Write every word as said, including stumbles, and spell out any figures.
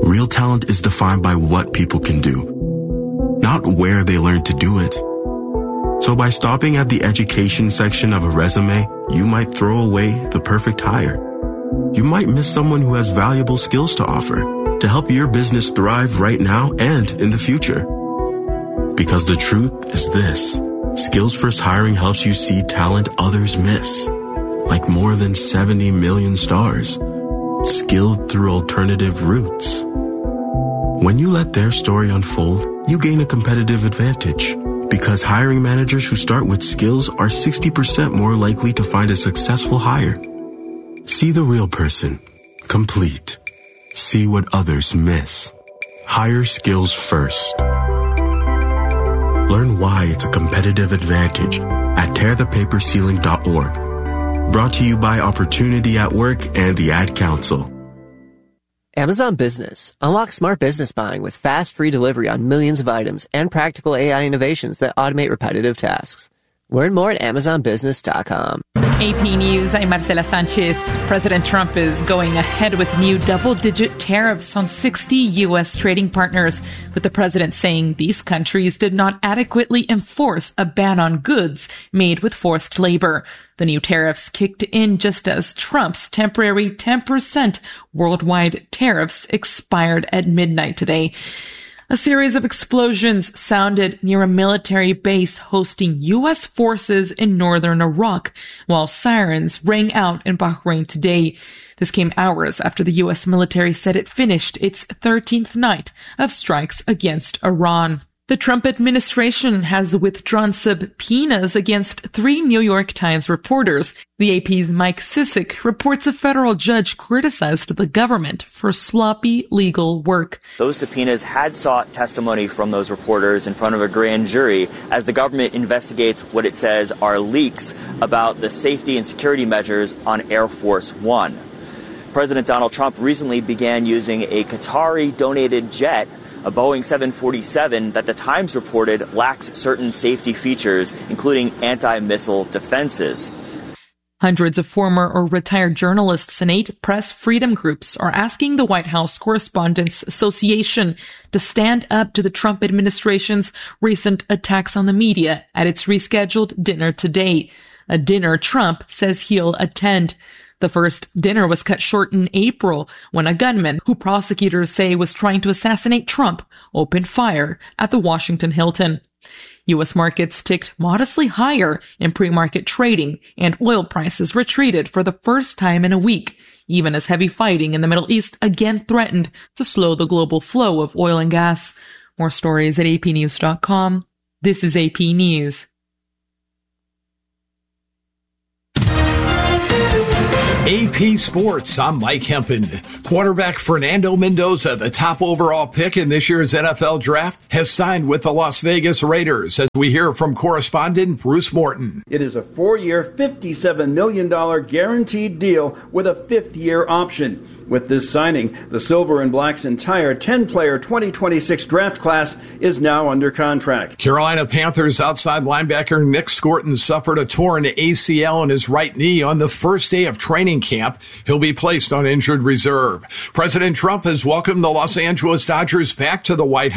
Real talent is defined by what people can do, not where they learn to do it. So by stopping at the education section of a resume, you might throw away the perfect hire. You might miss someone who has valuable skills to offer to help your business thrive right now and in the future. Because the truth is this: Skills First Hiring helps you see talent others miss, like more than seventy million stars, skilled through alternative routes. When you let their story unfold, you gain a competitive advantage, because hiring managers who start with skills are sixty percent more likely to find a successful hire. See the real person, complete. See what others miss. Hire skills first. Learn why it's a competitive advantage at tear the paper ceiling dot org. Brought to you by Opportunity at Work and the Ad Council. Amazon Business. Unlock smart business buying with fast, free delivery on millions of items and practical A I innovations that automate repetitive tasks. Learn more at amazon business dot com. A P News, I'm Marcela Sanchez. President Trump is going ahead with new double-digit tariffs on sixty U S trading partners, with the president saying these countries did not adequately enforce a ban on goods made with forced labor. The new tariffs kicked in just as Trump's temporary ten percent worldwide tariffs expired at midnight today. A series of explosions sounded near a military base hosting U S forces in northern Iraq, while sirens rang out in Bahrain today. This came hours after the U S military said it finished its thirteenth night of strikes against Iran. The Trump administration has withdrawn subpoenas against three New York Times reporters. The A P's Mike Sisek reports a federal judge criticized the government for sloppy legal work. Those subpoenas had sought testimony from those reporters in front of a grand jury as the government investigates what it says are leaks about the safety and security measures on Air Force One. President Donald Trump recently began using a Qatari-donated jet, a Boeing seven forty-seven, that the Times reported lacks certain safety features, including anti-missile defenses. Hundreds of former or retired journalists and eight press freedom groups are asking the White House Correspondents Association to stand up to the Trump administration's recent attacks on the media at its rescheduled dinner today, a dinner Trump says he'll attend. The first dinner was cut short in April when a gunman, who prosecutors say was trying to assassinate Trump, opened fire at the Washington Hilton. U S markets ticked modestly higher in pre-market trading, and oil prices retreated for the first time in a week, even as heavy fighting in the Middle East again threatened to slow the global flow of oil and gas. More stories at a p news dot com. This is A P News. A P Sports, I'm Mike Hempen. Quarterback Fernando Mendoza, the top overall pick in this year's N F L draft, has signed with the Las Vegas Raiders, as we hear from correspondent Bruce Morton. It is a four-year, fifty-seven million dollars guaranteed deal with a fifth-year option. With this signing, the Silver and Black's entire ten-player twenty twenty-six draft class is now under contract. Carolina Panthers outside linebacker Nick Scorton suffered a torn A C L in his right knee on the first day of training camp. He'll be placed on injured reserve. President Trump has welcomed the Los Angeles Dodgers back to the White House